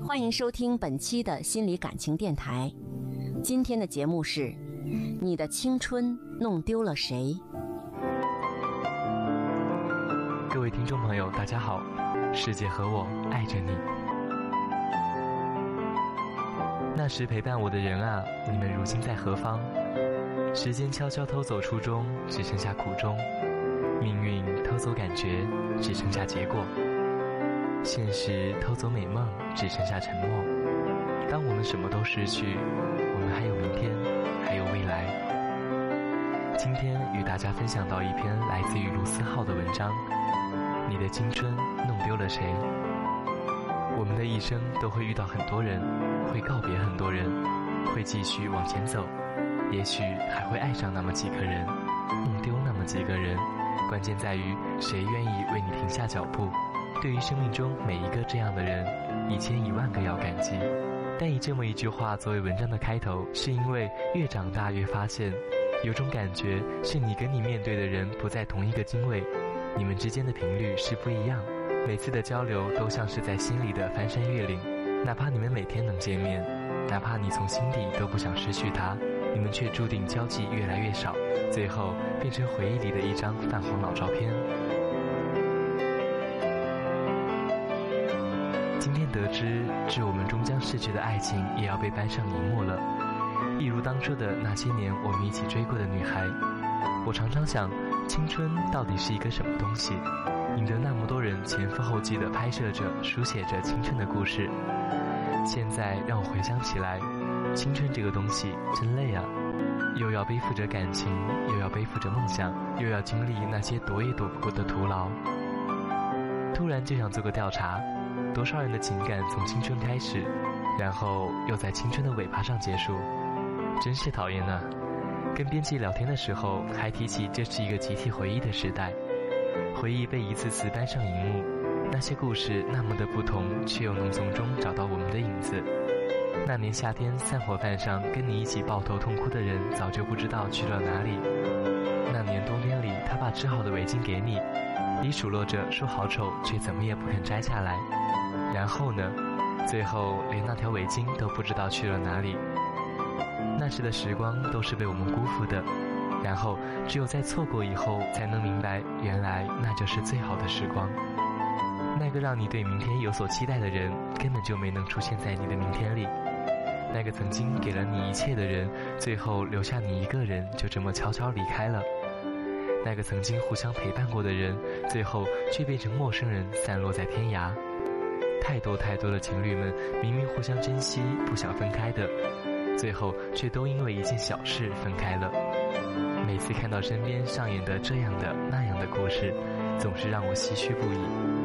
欢迎收听本期的心理感情电台。今天的节目是你的青春弄丢了谁？ 各位听众朋友大家好，世界和我爱着你。那时陪伴我的人啊，你们如今在何方？时间悄悄偷走初衷，只剩下苦衷；命运偷走感觉，只剩下结果；现实偷走美梦，只剩下沉默。当我们什么都失去，我们还有明天，还有未来。今天与大家分享到一篇来自于卢思浩的文章，你的青春弄丢了谁？我们的一生都会遇到很多人，会告别很多人，会继续往前走，也许还会爱上那么几个人，弄丢那么几个人。关键在于谁愿意为你停下脚步。对于生命中每一个这样的人，1000、10000个要感激。但以这么一句话作为文章的开头，是因为越长大越发现，有种感觉是你跟你面对的人不在同一个经纬，你们之间的频率是不一样，每次的交流都像是在心里的翻山越岭。哪怕你们每天能见面，哪怕你从心底都不想失去他，你们却注定交际越来越少，最后变成回忆里的一张泛黄老照片。今天得知，致我们终将逝去的爱情也要被搬上荧幕了。一如当初的那些年我们一起追过的女孩，我常常想，青春到底是一个什么东西，引得那么多人前赴后继地拍摄着书写着青春的故事。现在让我回想起来，青春这个东西真累啊，又要背负着感情，又要背负着梦想，又要经历那些躲也躲不过的徒劳。突然就想做个调查，多少人的情感从青春开始，然后又在青春的尾巴上结束，真是讨厌啊。跟编辑聊天的时候还提起这是一个集体回忆的时代，回忆被一次次搬上荧幕，那些故事那么的不同，却又能从中找到我们的影子。那年夏天散伙饭上跟你一起抱头痛哭的人早就不知道去了哪里，那年冬天里他把织好的围巾给你，你数落着说好丑，却怎么也不肯摘下来。然后呢，最后连那条围巾都不知道去了哪里。那时的时光都是被我们辜负的，然后只有在错过以后才能明白，原来那就是最好的时光。那个让你对明天有所期待的人根本就没能出现在你的明天里，那个曾经给了你一切的人，最后留下你一个人就这么悄悄离开了。那个曾经互相陪伴过的人，最后却变成陌生人，散落在天涯。太多太多的情侣们明明互相珍惜，不想分开的，最后却都因为一件小事分开了。每次看到身边上演的这样的那样的故事，总是让我唏嘘不已。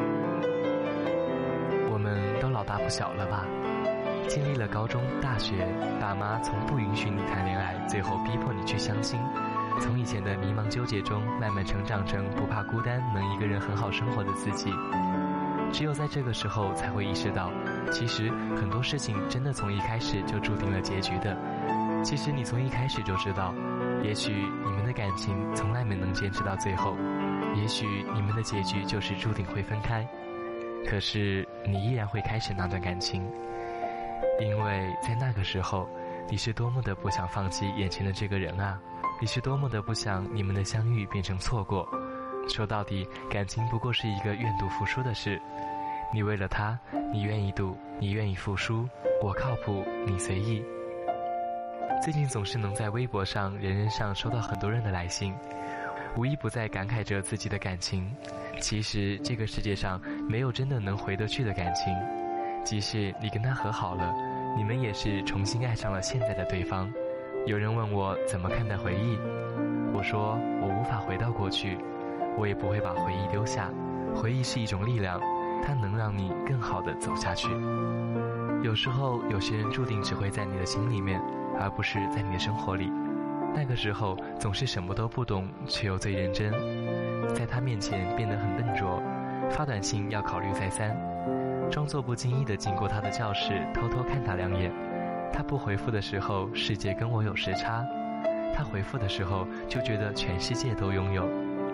我们都老大不小了吧，经历了高中大学，爸妈从不允许你谈恋爱，最后逼迫你去相亲，从以前的迷茫纠结中慢慢成长成不怕孤单，能一个人很好生活的自己。只有在这个时候才会意识到，其实很多事情真的从一开始就注定了结局的。其实你从一开始就知道，也许你们的感情从来没能坚持到最后，也许你们的结局就是注定会分开，可是你依然会开始那段感情，因为在那个时候，你是多么的不想放弃眼前的这个人啊，你是多么的不想你们的相遇变成错过。说到底，感情不过是一个愿赌服输的事，你为了他，你愿意赌，你愿意付出，我靠谱，你随意。最近总是能在微博上、人人上收到很多人的来信，无一不在感慨着自己的感情。其实这个世界上没有真的能回得去的感情，即使你跟他和好了，你们也是重新爱上了现在的对方。有人问我怎么看待回忆，我说我无法回到过去，我也不会把回忆丢下。回忆是一种力量，它能让你更好地走下去。有时候有些人注定只会在你的心里面，而不是在你的生活里。那个时候总是什么都不懂，却又最认真，在他面前变得很笨拙，发短信要考虑再三，装作不经意地经过他的教室，偷偷看他2眼。他不回复的时候，世界跟我有时差；他回复的时候，就觉得全世界都拥有。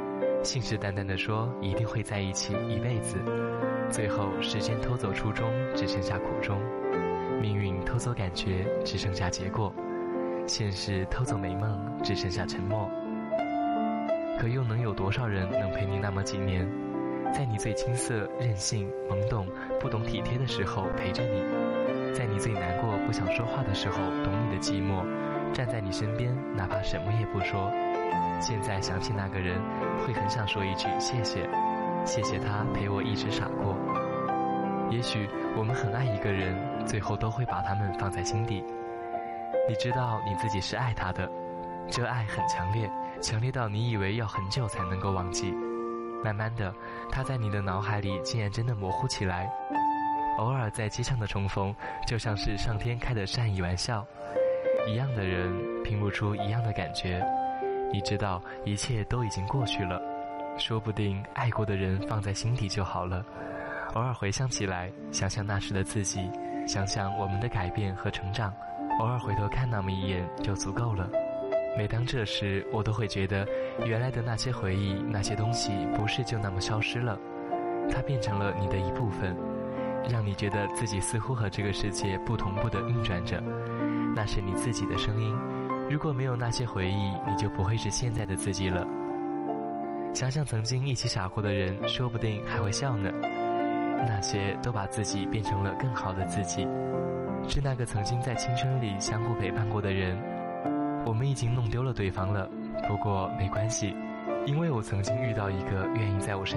信誓旦旦地说一定会在一起一辈子，最后时间偷走初衷，只剩下苦衷；命运偷走感觉，只剩下结果；现实偷走美梦，只剩下沉默。可又能有多少人能陪你那么几年，在你最青涩、任性、懵懂、不懂体贴的时候陪着你，在你最难过、不想说话的时候懂你的寂寞，站在你身边，哪怕什么也不说。现在想起那个人，会很想说一句谢谢，谢谢他陪我一直傻过。也许我们很爱一个人，最后都会把他们放在心底。你知道你自己是爱他的，这爱很强烈，强烈到你以为要很久才能够忘记。慢慢的，他在你的脑海里竟然真的模糊起来。偶尔在街上的重逢，就像是上天开的善意玩笑。一样的人，拼不出一样的感觉。你知道一切都已经过去了，说不定爱过的人放在心底就好了。偶尔回想起来，想想那时的自己，想想我们的改变和成长，偶尔回头看那么一眼就足够了。每当这时，我都会觉得原来的那些回忆，那些东西不是就那么消失了，它变成了你的一部分，让你觉得自己似乎和这个世界不同步地运转着。那是你自己的声音，如果没有那些回忆，你就不会是现在的自己了。想想曾经一起傻过的人，说不定还会笑呢。那些都把自己变成了更好的自己，是那个曾经在青春里相互陪伴过的人。我们已经弄丢了对方了，不过没关系，因为我曾经遇到一个愿意在我身